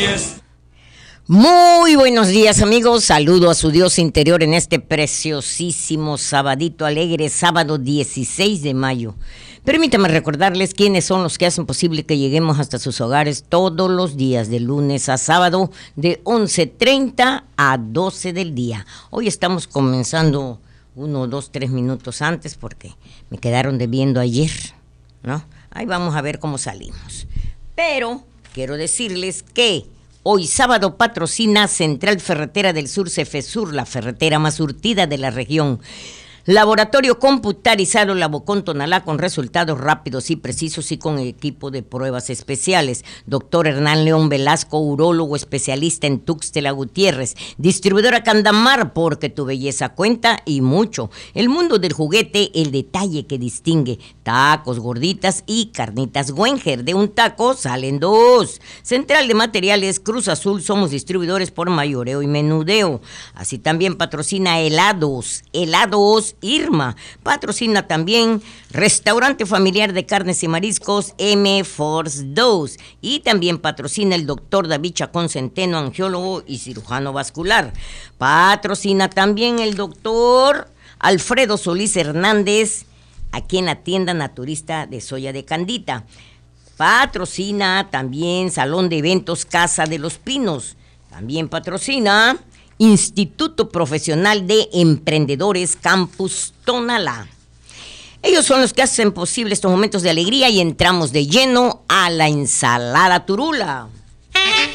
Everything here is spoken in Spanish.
Muy buenos días, amigos. Saludo a su Dios interior en este preciosísimo sabadito alegre, sábado 16 de mayo. Permítame recordarles quiénes son los que hacen posible que lleguemos hasta sus hogares todos los días, de lunes a sábado, de 11:30 a 12 del día. Hoy estamos comenzando 1, 2, 3 minutos antes porque me quedaron debiendo ayer, ¿no? Ahí vamos a ver cómo salimos. Pero quiero decirles que hoy sábado patrocina Central Ferretera del Sur, Cefesur, la ferretera más surtida de la región. Laboratorio computarizado Labocón Tonalá, con resultados rápidos y precisos y con equipo de pruebas especiales. Doctor Hernán León Velasco, urólogo especialista en Tuxtla Gutiérrez. Distribuidora Candamar, porque tu belleza cuenta y mucho. El mundo del juguete, el detalle que distingue. Tacos, gorditas y carnitas Wenger. De un taco salen dos. Central de Materiales Cruz Azul, somos distribuidores por mayoreo y menudeo. Así también patrocina helados Irma. Patrocina también Restaurante Familiar de Carnes y Mariscos M Force 2. Y también patrocina el doctor David Chacón Centeno, angiólogo y cirujano vascular. Patrocina también el doctor Alfredo Solís Hernández, aquí en la tienda naturista de Soya de Candita. Patrocina también Salón de Eventos Casa de los Pinos. También patrocina Instituto Profesional de Emprendedores Campus Tonalá. Ellos son los que hacen posible estos momentos de alegría y entramos de lleno a la ensalada turula.